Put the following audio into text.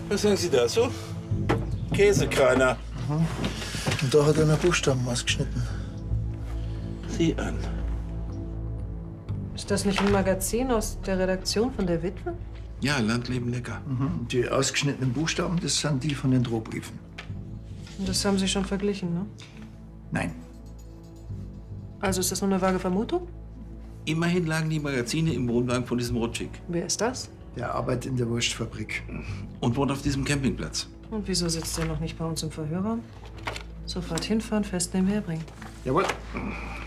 Was sagen Sie dazu? Käsekreiner. Und da hat er noch Buchstaben ausgeschnitten. Sieh an. Ist das nicht ein Magazin aus der Redaktion von der Witwe? Ja, Landleben lecker. Die ausgeschnittenen Buchstaben, das sind die von den Drohbriefen. Und das haben Sie schon verglichen, ne? Nein. Also ist das nur eine vage Vermutung? Immerhin lagen die Magazine im Wohnwagen von diesem Rutschig. Wer ist das? Der arbeitet in der Wurstfabrik. Und wohnt auf diesem Campingplatz. Und wieso sitzt er noch nicht bei uns im Verhörraum? Sofort hinfahren, festnehmen, herbringen. Jawohl.